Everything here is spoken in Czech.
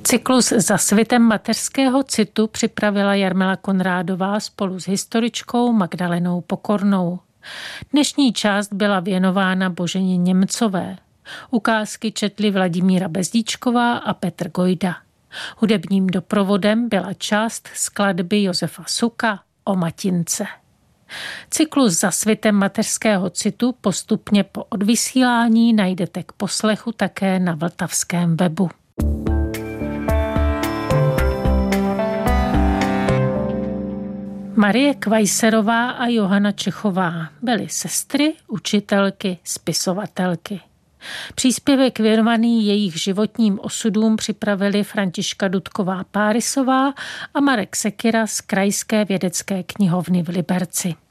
Cyklus Za svitem mateřského citu připravila Jarmila Konrádová spolu s historičkou Magdalenou Pokornou. Dnešní část byla věnována Boženě Němcové. Ukázky četli Vladimíra Bezdíčková a Petr Gojda. Hudebním doprovodem byla část skladby Josefa Suka O matince. Cyklus Za svitem mateřského citu postupně po odvysílání najdete k poslechu také na vltavském webu. Marie Kvajserová a Johana Čechová byly sestry, učitelky, spisovatelky. Příspěvek věnovaný jejich životním osudům připravili Františka Dudková Párisová a Marek Sekyra z Krajské vědecké knihovny v Liberci.